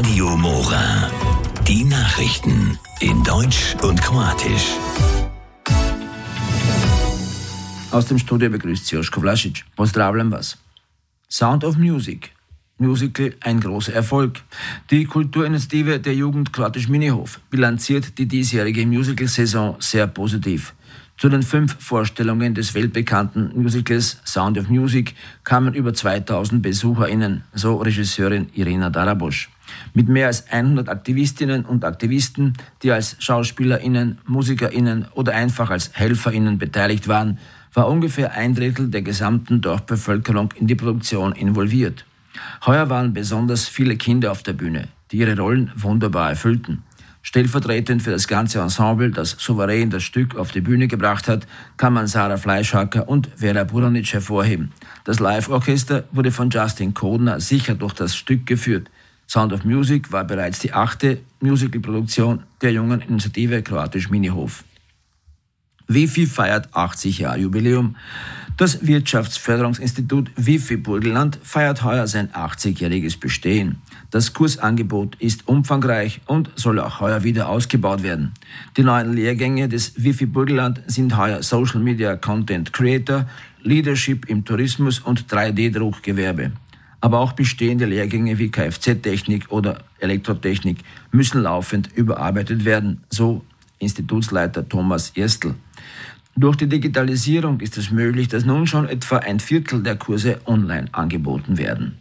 Radio Mora. Die Nachrichten in Deutsch und Kroatisch. Aus dem Studio begrüßt Sie Joško Vlašić. Pozdravljam vas. Sound of Music. Musical ein großer Erfolg. Die Kulturinitiative der Jugend Kroatisch Minihof bilanziert die diesjährige Musical-Saison sehr positiv. Zu den 5 Vorstellungen des weltbekannten Musicals Sound of Music kamen über 2000 BesucherInnen, so Regisseurin Irena Daraboš. Mit mehr als 100 Aktivistinnen und Aktivisten, die als SchauspielerInnen, MusikerInnen oder einfach als HelferInnen beteiligt waren, war ungefähr 1/3 der gesamten Dorfbevölkerung in die Produktion involviert. Heuer waren besonders viele Kinder auf der Bühne, die ihre Rollen wunderbar erfüllten. Stellvertretend für das ganze Ensemble, das souverän das Stück auf die Bühne gebracht hat, kann man Sarah Fleischhacker und Vera Buranic hervorheben. Das Live-Orchester wurde von Justin Kodner sicher durch das Stück geführt. Sound of Music war bereits die 8. Musical-Produktion der jungen Initiative Kroatisch Minihof. WIFI feiert 80 Jahre Jubiläum. Das Wirtschaftsförderungsinstitut WIFI Burgenland feiert heuer sein 80-jähriges Bestehen. Das Kursangebot ist umfangreich und soll auch heuer wieder ausgebaut werden. Die neuen Lehrgänge des WIFI Burgenland sind heuer Social Media Content Creator, Leadership im Tourismus und 3D-Druckgewerbe. Aber auch bestehende Lehrgänge wie Kfz-Technik oder Elektrotechnik müssen laufend überarbeitet werden, so Institutsleiter Thomas Erstl. Durch die Digitalisierung ist es möglich, dass nun schon etwa 1/4 der Kurse online angeboten werden.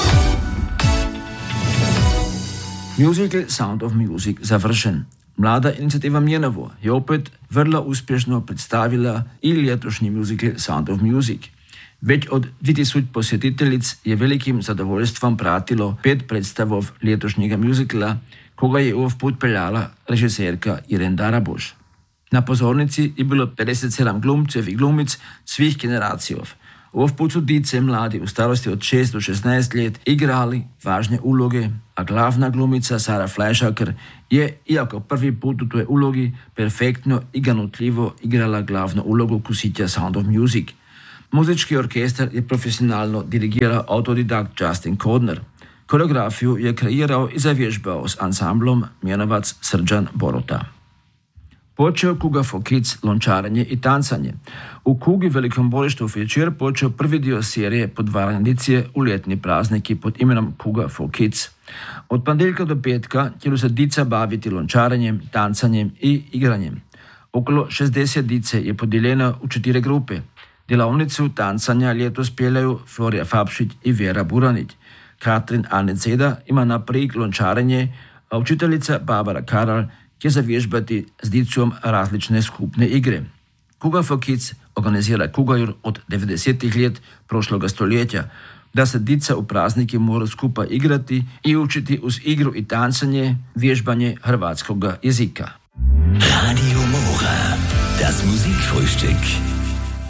Musical Sound of Music završen. Mlada inicijativa Mjenovo je opet vrlo uspješno predstavila i letošnji musical Sound of Music. Već od 2000 posjetiteljic je velikim zadovoljstvom pratilo 5 predstavov letošnjega musicala, koga je ovaj put peljala režiserka Irena Daraboš. Na pozornici je bilo 57 glumcev i glumic svih generacijov. Ovaj put su dice mladi u starosti od 6 do 16 let igrali važne uloge, a glavna glumica Sarah Fleischhacker je, iako prvi put u toj ulogi, perfektno i ganutljivo igrala glavnu ulogu kusitja Sound of Music. Muzički orkestar je profesionalno dirigirao autodidakt Justin Kodner. Koreografiju je kreirao i zavježbao s ansamblom Mjenovac Srđan Borota. Počeo Kuga for Kids lončarenje i tancanje. U Kugi Velikom Borištu večer počeo prvi dio serije podvaranja dicije u ljetni prazniki pod imenom Kuga for Kids. Od ponedjeljka do petka će se dica baviti lončarenjem, tancanjem i igranjem. Okolo 60 dice je podijeljeno u 4 grupe. Delavnicu tancanja ljetos peljaju Florija Fapšić i Vera Buranić. Katrin Aneceda ima naprijed lončarenje, a učiteljica Barbara Karal će zavježbati s dicom različne skupne igre. Kuga for Kids organizira Kugajur od 90-ih let prošloga stoljetja, da se dica u praznike mora skupa igrati i učiti uz igru i tancanje, vježbanje hrvatskog jezika. Radio Mora, das Musikfrühstück.